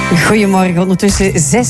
Goedemorgen, ondertussen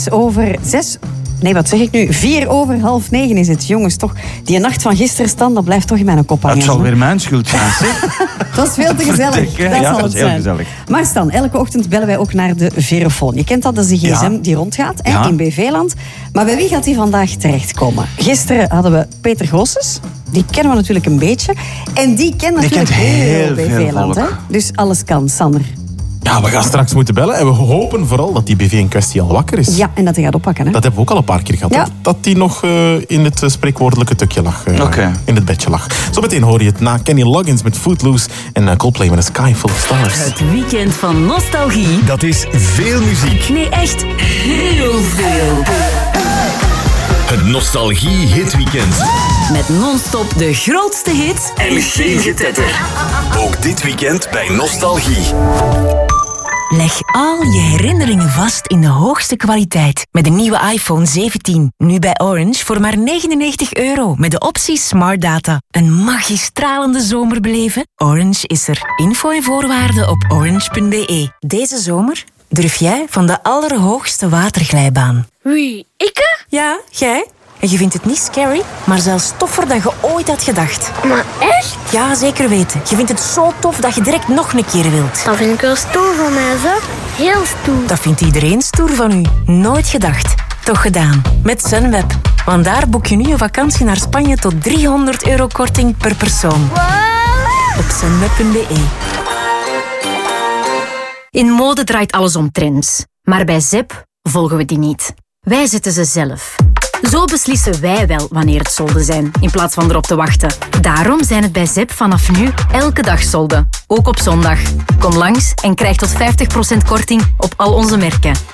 4:04 is het. Jongens, toch, die nacht van gisteren stand, dat blijft toch in mijn kop hangen. Het zal weer mijn schuld zijn, Dat is veel te gezellig. Dat is heel gezellig. Maar Stan, elke ochtend bellen wij ook naar de Verofoon. Je kent dat is de gsm die rondgaat in BV-land. Maar bij wie gaat die vandaag terechtkomen? Gisteren hadden we Peter Goossens. Die kennen we natuurlijk een beetje. En die kent natuurlijk heel BV-land. Dus alles kan, Sander. Ja, we gaan straks moeten bellen en we hopen vooral dat die BV in kwestie al wakker is. Ja, en dat hij gaat oppakken. Hè? Dat hebben we ook al een paar keer gehad. Ja. Dat die nog in het spreekwoordelijke tukje lag. In het bedje lag. Zometeen hoor je het na Kenny Loggins met Footloose en Coldplay met A Sky Full of Stars. Het weekend van nostalgie. Dat is veel muziek. Nee, echt heel veel. Het Nostalgie Hitweekend. Met non-stop de grootste hits en geen getetter. Ook dit weekend bij Nostalgie. Leg al je herinneringen vast in de hoogste kwaliteit met de nieuwe iPhone 17. Nu bij Orange voor maar €99 met de optie Smart Data. Een magistralende zomer beleven? Orange is er. Info en voorwaarden op orange.be. Deze zomer durf jij van de allerhoogste waterglijbaan. Wie, ikke? Ja, jij. En je vindt het niet scary, maar zelfs toffer dan je ooit had gedacht. Maar echt? Ja, zeker weten. Je vindt het zo tof dat je direct nog een keer wilt. Dat vind ik wel stoer van mij, zo. Heel stoer. Dat vindt iedereen stoer van u. Nooit gedacht. Toch gedaan. Met Sunweb. Want daar boek je nu een vakantie naar Spanje tot €300 korting per persoon. Wow. Op sunweb.be. In mode draait alles om trends. Maar bij Zep volgen we die niet. Wij zetten ze zelf. Zo beslissen wij wel wanneer het solden zijn, in plaats van erop te wachten. Daarom zijn het bij Zep vanaf nu elke dag solden. Ook op zondag. Kom langs en krijg tot 50% korting op al onze merken.